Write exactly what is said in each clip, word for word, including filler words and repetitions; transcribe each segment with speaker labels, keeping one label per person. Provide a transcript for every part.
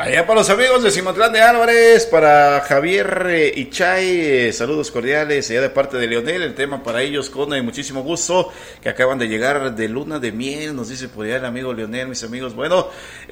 Speaker 1: Allá para los amigos de Cimatlán de Álvarez, para Javier eh, y Chay, eh, saludos cordiales, allá de parte de Leonel, el tema para ellos con eh, muchísimo gusto, que acaban de llegar de luna de miel, nos dice por allá el amigo Leonel, mis amigos. Bueno,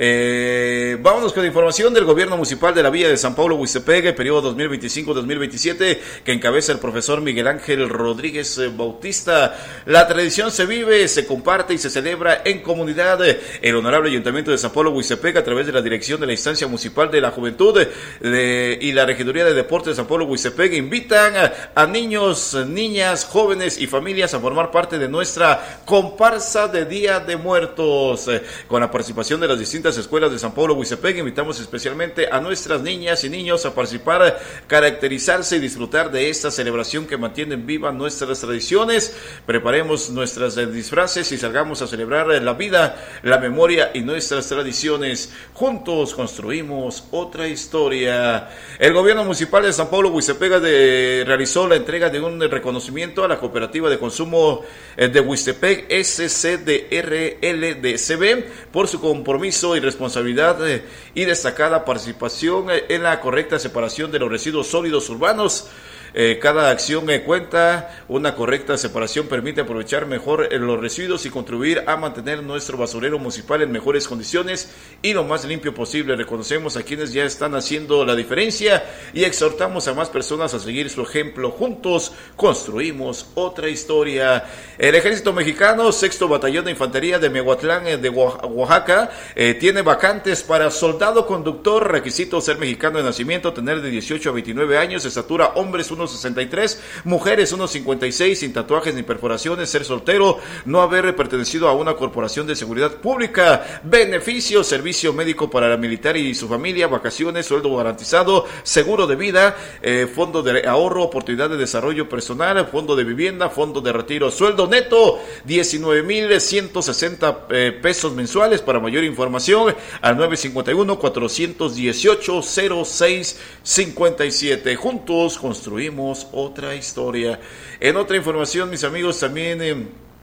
Speaker 1: eh, vámonos con información del gobierno municipal de la Villa de San Pablo Huistepegue, periodo dos mil veinticinco a dos mil veintisiete, que encabeza el profesor Miguel Ángel Rodríguez eh, Bautista. La tradición se vive, se comparte y se celebra en comunidad. El honorable Ayuntamiento de San Pablo Huistepegue, a través de la dirección de la instancia municipal de la juventud de, y la regiduría de deportes de San Pablo Huistepegue, invitan a, a niños, niñas, jóvenes y familias a formar parte de nuestra comparsa de Día de Muertos, eh, con la participación de las distintas escuelas de San Pablo Huistepegue. Invitamos especialmente a nuestras niñas y niños a participar, caracterizarse y disfrutar de esta celebración que mantiene viva nuestras tradiciones. Preparemos nuestras eh, disfraces y salgamos a celebrar eh, la vida, la memoria y nuestras tradiciones. Juntos construimos otra historia. El gobierno municipal de San Pablo Huistepegue de, realizó la entrega de un reconocimiento a la cooperativa de consumo de Huistepegue S C D R L D C B por su compromiso y responsabilidad eh, y destacada participación en la correcta separación de los residuos sólidos urbanos. Eh, cada acción eh, cuenta, una correcta separación permite aprovechar mejor eh, los residuos y contribuir a mantener nuestro basurero municipal en mejores condiciones y lo más limpio posible. Reconocemos a quienes ya están haciendo la diferencia y exhortamos a más personas a seguir su ejemplo. Juntos construimos otra historia. El Ejército Mexicano, sexto Batallón de Infantería de Mehuatlán eh, de Oaxaca, eh, tiene vacantes para soldado conductor. Requisito: ser mexicano de nacimiento, tener de dieciocho a veintinueve años, estatura hombres uno sesenta y tres, mujeres uno cincuenta y seis, sin tatuajes ni perforaciones, ser soltero, no haber pertenecido a una corporación de seguridad pública. Beneficios: servicio médico para la militar y su familia, vacaciones, sueldo garantizado, seguro de vida, eh, fondo de ahorro, oportunidad de desarrollo personal, fondo de vivienda, fondo de retiro. Sueldo neto diecinueve mil ciento sesenta eh, pesos mensuales. Para mayor información al nueve cinco uno, cuatro uno ocho, cero seis cinco siete. Juntos construimos otra historia. En otra información, mis amigos, también eh,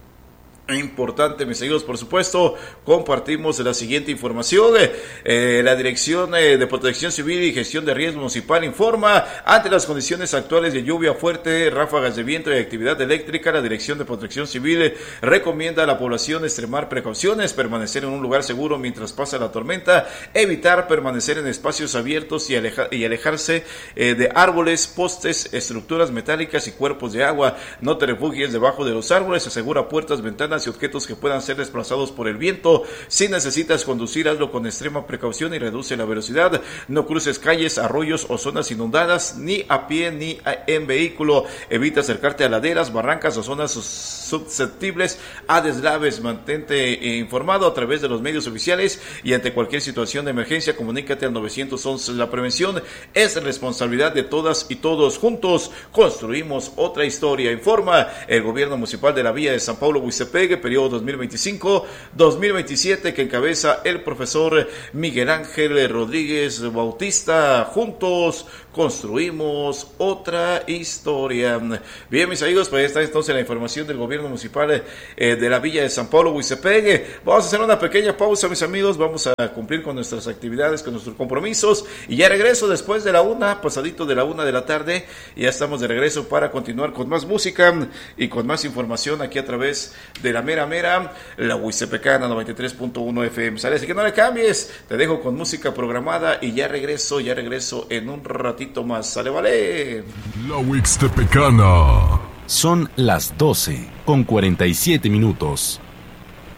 Speaker 1: importante, mis amigos, por supuesto, compartimos la siguiente información. Eh, la Dirección eh, de Protección Civil y Gestión de Riesgo Municipal informa: ante las condiciones actuales de lluvia fuerte, ráfagas de viento y actividad eléctrica, la Dirección de Protección Civil eh, recomienda a la población extremar precauciones, permanecer en un lugar seguro mientras pasa la tormenta, evitar permanecer en espacios abiertos y, aleja, y alejarse eh, de árboles, postes, estructuras metálicas y cuerpos de agua. No te refugies debajo de los árboles, asegura puertas, ventanas y objetos que puedan ser desplazados por el viento. Si necesitas conducir, hazlo con extrema precaución y reduce la velocidad. No cruces calles, arroyos o zonas inundadas, ni a pie ni en vehículo. Evita acercarte a laderas, barrancas o zonas susceptibles a deslaves. Mantente informado a través de los medios oficiales y ante cualquier situación de emergencia, comunícate al nueve once. La prevención es responsabilidad de todas y todos. Juntos construimos otra historia. Informa el gobierno municipal de la Villa de San Pablo Huistepegue, periodo dos mil veinticinco a dos mil veintisiete, que encabeza el profesor Miguel Ángel Rodríguez Bautista. Juntos construimos otra historia. Bien, mis amigos, pues ahí está entonces la información del gobierno municipal eh, de la Villa de San Pablo Huistepegue. Vamos a hacer una pequeña pausa, mis amigos, vamos a cumplir con nuestras actividades, con nuestros compromisos, y ya regreso después de la una, pasadito de la una de la tarde, y ya estamos de regreso para continuar con más música y con más información aquí a través de la mera mera, la Huistepecana noventa y tres punto uno F M. ¿Sale? Así que no le cambies, te dejo con música programada y ya regreso, ya regreso en un ratito más. Sale, vale.
Speaker 2: La Huistepecana.
Speaker 3: Son las doce con cuarenta y siete minutos.